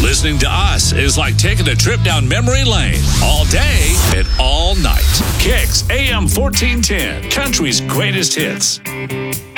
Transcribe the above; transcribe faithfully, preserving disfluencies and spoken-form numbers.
Listening to us is like taking a trip down memory lane all day and all night. Kicks A M fourteen ten, country's greatest hits.